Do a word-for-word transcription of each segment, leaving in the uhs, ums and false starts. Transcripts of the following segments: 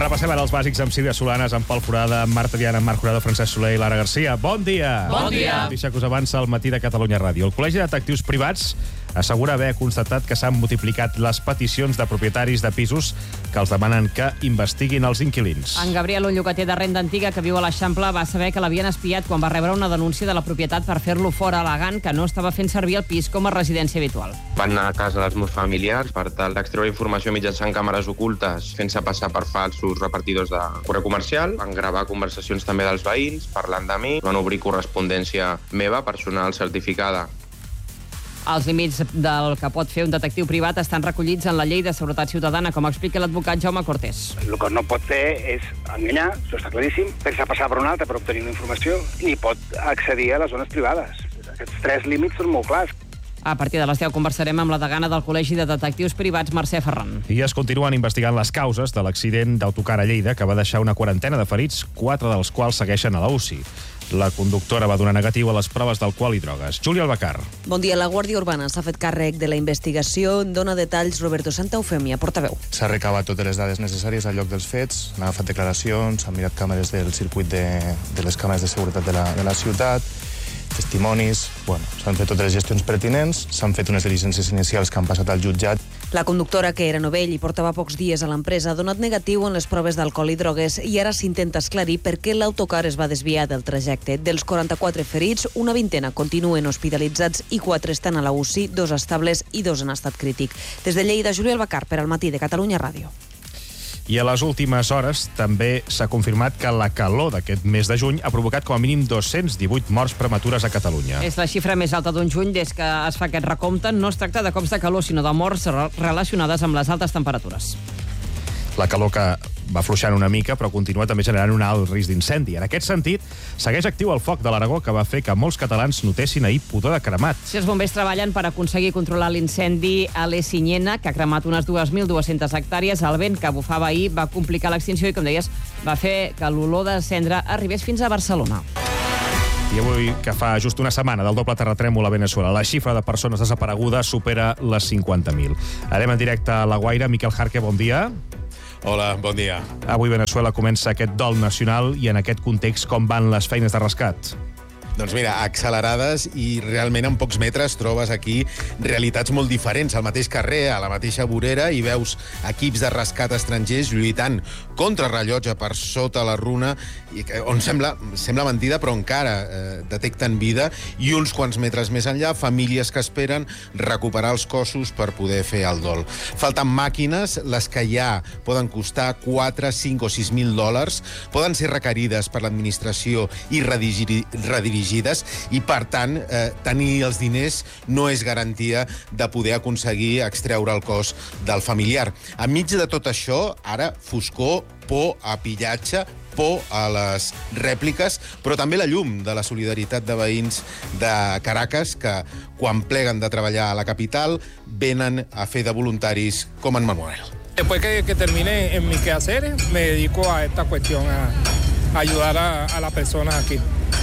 Repassem ara els bàsics amb Sílvia Solanes, amb Pol Forada, amb Marta Diana, amb Marc Jurado, Francesc Soler i Lara Garcia. Bon dia! Bon dia! Notícia que us avança al matí de Catalunya Ràdio. El Col·legi de Detectius Privats assegura haver constatat que s'han multiplicat les peticions de propietaris de pisos que els demanen que investiguin els inquilins. En Gabriel, un llogater de renda antiga que viu a l'Eixample, va saber que l'havien espiat quan va rebre una denúncia de la propietat per fer-lo fora, al·legant que no estava fent servir el pis com a residència habitual. Van anar a casa dels meus familiars per tal d'extreure informació mitjançant càmeres ocultes, fent-se passar per falsos repartidors de correu comercial. Van gravar conversacions també dels veïns, parlant de mi. Van obrir correspondència meva, personal, certificada. Els límits del que pot fer un detectiu privat estan recollits en la Llei de Seguretat Ciutadana, com explica l'advocat Jaume Cortés. El que no pot fer és enganyar, això està claríssim, fer-se passar per un altre per obtenir una informació, ni pot accedir a les zones privades. Aquests tres límits són molt clars. A partir de les deu conversarem amb la degana del Col·legi de Detectius Privats, Mercè Ferran. I es continuen investigant les causes de l'accident d'autocar a Lleida, que va deixar una quarantena de ferits, quatre dels quals segueixen a la U C I. La conductora va donar negatiu a les proves d'alcohol i drogues. Júlia Albacar. Bon dia. La Guàrdia Urbana s'ha fet càrrec de la investigació. En dona detalls Roberto Santa Eufèmia, portaveu. S'ha recabat totes les dades necessàries al lloc dels fets, han agafat declaracions, s'han mirat càmeres del circuit de, de les càmeres de seguretat de la, de la ciutat, testimonis, bueno, s'han fet totes les gestions pertinents, s'han fet unes diligències inicials que han passat al jutjat. La conductora, que era novell i portava pocs dies a l'empresa, ha donat negatiu en les proves d'alcohol i drogues i ara s'intenta esclarir per què l'autocar es va desviar del trajecte. Dels quaranta-quatre ferits, una vintena continuen hospitalitzats i quatre estan a la U C I, dos estables i dos en estat crític. Des de Lleida, Júlia Albacar, per al matí de Catalunya Ràdio. I a les últimes hores també s'ha confirmat que la calor d'aquest mes de juny ha provocat com a mínim dos-cents divuit morts prematures a Catalunya. És la xifra més alta d'un juny des que es fa aquest recompte. No es tracta de cops de calor, sinó de morts relacionades amb les altes temperatures. La calor que va afluixant una mica, però continua també generant un alt risc d'incendi. En aquest sentit, segueix actiu el foc de l'Aragó, que va fer que molts catalans notessin ahir pudor de cremat. Si els bombers treballen per aconseguir controlar l'incendi a l'Essinyena, que ha cremat unes dos mil dues-centes hectàrees. El vent que bufava ahir va complicar l'extinció i, com deies, va fer que l'olor de cendra arribés fins a Barcelona. I avui, que fa just una setmana del doble terratrèmol a Veneçuela, la xifra de persones desaparegudes supera les cinquanta mil. Anem en directe a La Guaira. Miquel Jarque, bon dia. Hola, bon dia. Avui Veneçuela comença aquest dol nacional i en aquest context com van les feines de rescat? Doncs mira, accelerades i realment en pocs metres trobes aquí realitats molt diferents. Al mateix carrer, a la mateixa vorera, hi veus equips de rescat estrangers lluitant contra rellotge per sota la runa, on sembla, sembla mentida, però encara eh, detecten vida, i uns quants metres més enllà, famílies que esperen recuperar els cossos per poder fer el dol. Falten màquines, les que ja poden costar quatre, cinc o sis mil dòlars, poden ser requerides per l'administració i redirigides, i, per tant, eh, tenir els diners no és garantia de poder aconseguir extreure el cos del familiar. Enmig de tot això, ara, foscor, por a pillatge, por a les rèpliques, però també la llum de la solidaritat de veïns de Caracas que, quan pleguen de treballar a la capital, venen a fer de voluntaris com en Manuel. Después que, que termine en mi quehacer, me dedico a esta cuestión, a, a ayudar a, a las personas aquí.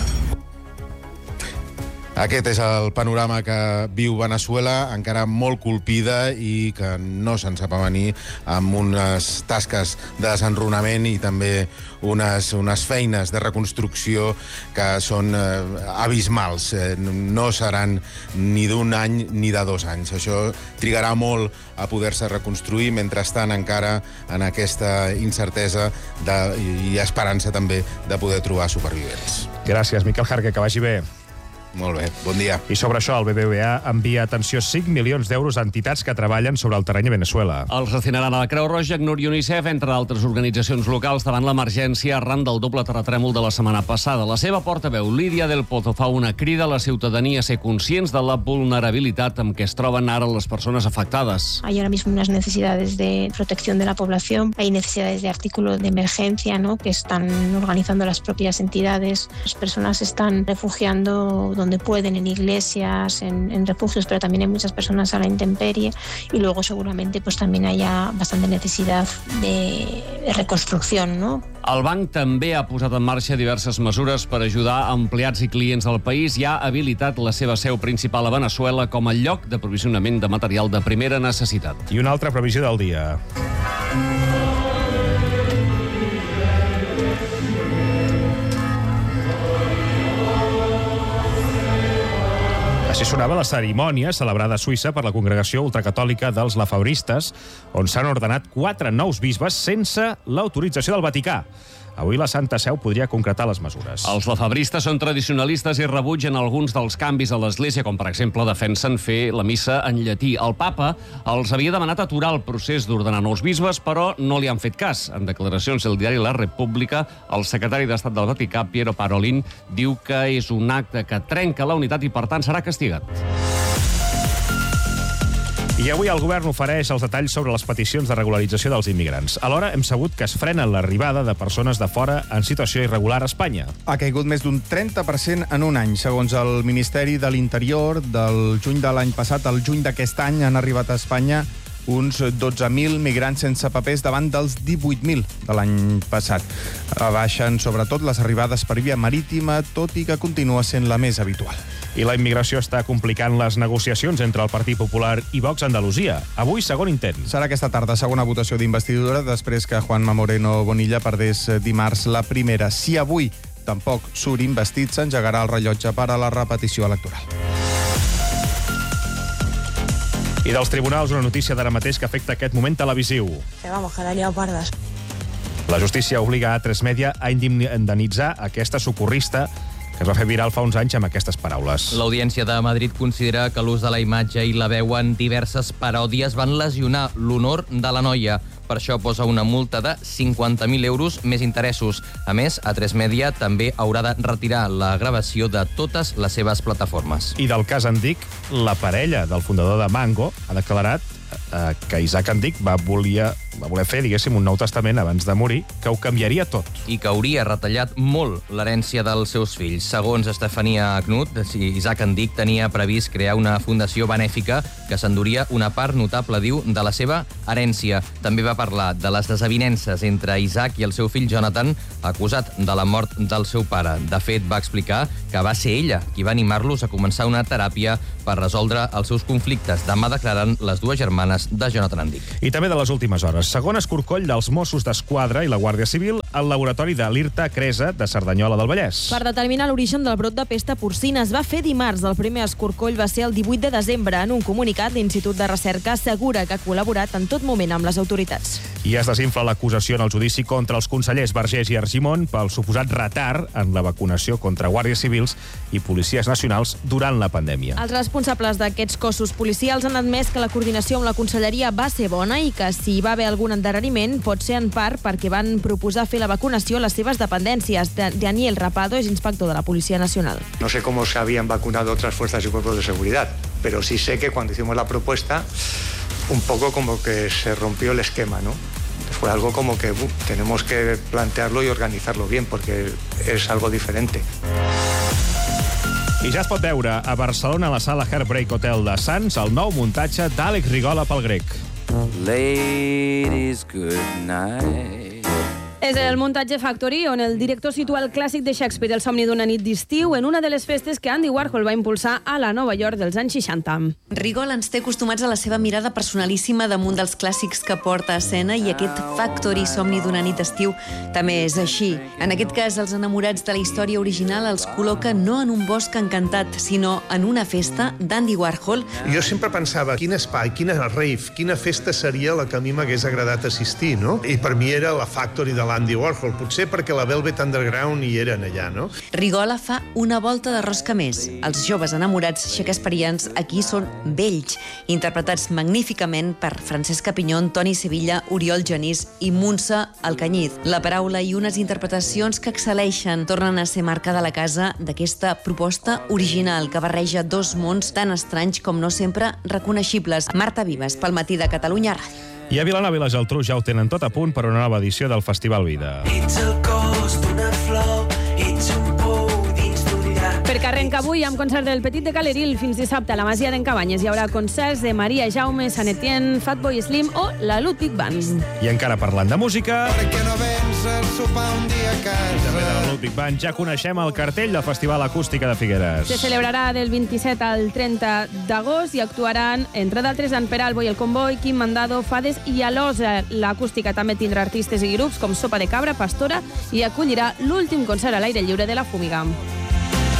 Aquest és el panorama que viu Veneçuela, encara molt colpida i que no se'n sap venir, amb unes tasques de desenrunament i també unes, unes feines de reconstrucció que són eh, abismals. Eh, no seran ni d'un any ni de dos anys. Això trigarà molt a poder-se reconstruir, mentrestant encara en aquesta incertesa de, i esperança també de poder trobar supervivents. Gràcies, Miquel Jarque, que vagi bé. Molt bé, bon dia. I sobre això, el B B V A envia, atenció, cinc milions d'euros a entitats que treballen sobre el terreny a Veneçuela. Els destinaran a la Creu Roja, ACNUR i UNICEF, entre altres organitzacions locals, davant l'emergència arran del doble terratrèmol de la setmana passada. La seva portaveu, Lídia del Pozo, fa una crida a la ciutadania a ser conscients de la vulnerabilitat amb què es troben ara les persones afectades. Hay ahora mismo unas necesidades de protección de la población, hay necesidades de artículos de emergencia, ¿no?, que están organizando las propias entidades. Las personas se están refugiando donde pueden, en iglesias, en, en refugios, pero también hay muchas personas a la intemperie, y luego seguramente pues también haya bastante necesidad de, de reconstrucción, ¿no? El banc també ha posat en marxa diverses mesures per ajudar a empleats i clients del país i ha habilitat la seva seu principal a Veneçuela com a lloc d'aprovisionament de material de primera necessitat. I una altra previsió del dia. sonava la cerimònia celebrada a Suïssa per la congregació ultracatòlica dels lafauristes, on s'han ordenat quatre nous bisbes sense l'autorització del Vaticà. Avui la Santa Seu podria concretar les mesures. Els lafabristes són tradicionalistes i rebutgen alguns dels canvis a l'Església, com per exemple defensen fer la missa en llatí. El papa els havia demanat aturar el procés d'ordenar nous bisbes, però no li han fet cas. En declaracions al diari La República, el secretari d'Estat del Vaticà, Piero Parolin, diu que és un acte que trenca la unitat i, per tant, serà castigat. I avui el govern ofereix els detalls sobre les peticions de regularització dels immigrants. Alhora, hem sabut que es frena l'arribada de persones de fora en situació irregular a Espanya. Ha caigut més d'un trenta per cent en un any. Segons el Ministeri de l'Interior, del juny de l'any passat al juny d'aquest any han arribat a Espanya uns dotze mil migrants sense papers davant dels divuit mil de l'any passat. Baixen sobretot les arribades per via marítima, tot i que continua sent la més habitual. I la immigració està complicant les negociacions entre el Partit Popular i Vox a Andalusia. Avui, segon intent. Serà aquesta tarda, segona votació d'investidura, després que Juanma Moreno Bonilla perdés dimarts la primera. Si avui tampoc surt investit, s'engegarà el rellotge per a la repetició electoral. I dels tribunals, una notícia d'ara mateix que afecta aquest moment televisiu. Que vamos, que la liado pardas. La justícia obliga a tres Media a indemnitzar aquesta socorrista que es va fer viral fa uns anys amb aquestes paraules. L'Audiència de Madrid considera que l'ús de la imatge i la veu en diverses paròdies van lesionar l'honor de la noia. Per això posa una multa de cinquanta mil euros més interessos. A més, A tres Media també haurà de retirar la gravació de totes les seves plataformes. I del cas Andic, la parella del fundador de Mango ha declarat eh, que Isaac Andic va voler, va voler fer, diguéssim, un nou testament abans de morir, que ho canviaria tot. I que hauria retallat molt l'herència dels seus fills. Segons Estefania Knut, Isaac Andic tenia previst crear una fundació benèfica que s'enduria una part notable, diu, de la seva herència. També va parlar de les desavinences entre Isaac i el seu fill Jonathan, acusat de la mort del seu pare. De fet, va explicar que va ser ella qui va animar-los a començar una teràpia per resoldre els seus conflictes. Demà declaren les dues germanes de Jonathan Andic. I també de les últimes hores. Segon escorcoll dels Mossos d'Esquadra i la Guàrdia Civil al laboratori de l'Irta Cresa de Cerdanyola del Vallès. Per determinar l'origen del brot de pesta porcina es va fer dimarts. El primer escorcoll va ser el divuit de desembre. En un comunicat, l'Institut de Recerca assegura que ha col·laborat en tot moment amb les autoritats. I es desinfla l'acusació en el judici contra els consellers Vergés i Argimon pel suposat retard en la vacunació contra guàrdies civils i policies nacionals durant la pandèmia. Els responsables d'aquests cossos policials han admès que la coordinació amb la conselleria va ser bona i que si hi va haver algun endarreriment pot ser en part perquè van proposar fer la vacunació a les seves dependències. Daniel Rapado és inspector de la Policía Nacional. No sé cómo se habían vacunado otras fuerzas y cuerpos de seguridad, pero sí sé que cuando hicimos la propuesta, un poco como que se rompió el esquema, ¿no? Fue algo como que uh, tenemos que plantearlo y organizarlo bien, porque es algo diferente. I ja es pot veure a Barcelona, a la sala Heartbreak Hotel de Sants, el nou muntatge d'Àlex Rigola pel grec. Ladies, good night. És el muntatge Factory, on el director situa el clàssic de Shakespeare, El somni d'una nit d'estiu, en una de les festes que Andy Warhol va impulsar a la Nova York dels anys seixanta. Rigol ens té acostumats a la seva mirada personalíssima damunt dels clàssics que porta a escena i aquest Factory, somni d'una nit d'estiu, també és així. En aquest cas, els enamorats de la història original els col·loca no en un bosc encantat, sinó en una festa d'Andy Warhol. Jo sempre pensava, quin espai, quina rave, quina festa seria la que a mi m'hagués agradat assistir, no? I per mi era la Factory de l'Andy Warhol, potser perquè la Velvet Underground hi eren allà, no? Rigola fa una volta de rosca més. Els joves enamorats shakespearians aquí són vells, interpretats magníficament per Francesca Pinyón, Toni Sevilla, Oriol Genís i Montse Alcañiz. La paraula i unes interpretacions que excel·leixen tornen a ser marca de la casa d'aquesta proposta original que barreja dos mons tan estranys com no sempre reconeixibles. Marta Vives, pel Matí de Catalunya Ràdio. I a Vilanova i la Geltrú ja ho tenen tot a punt per una nova edició del Festival Vida. Ets el cos d'una flor, ets un pou dins d'un llac. Perquè arrenca avui amb concert del Petit de Caleril fins dissabte a la Masia d'en Cabanyes. Hi haurà concerts de Maria Jaume, Sant Etienne, Fatboy Slim o la Ludwig Band. I encara parlant de música... Perquè no vens a sopar un dia a casa. Darrere de la Ludwig Band ja coneixem el cartell del Festival Acústica de Figueres. Se celebrarà del vint-i-set al trenta d'agost i actuaran, entre d'altres, en Peralbo i el Comboi, Quim Mandado, Fades i Alosa. L'acústica també tindrà artistes i grups com Sopa de Cabra, Pastora i acollirà l'últim concert a l'aire lliure de la Fúmiga.